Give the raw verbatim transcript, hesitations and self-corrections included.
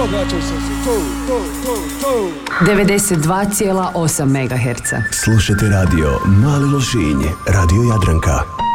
Događa se to, to, to, to. devedeset dva zarez osam megaherca. Slušajte radio Mali Lošinj, Radio Jadranka.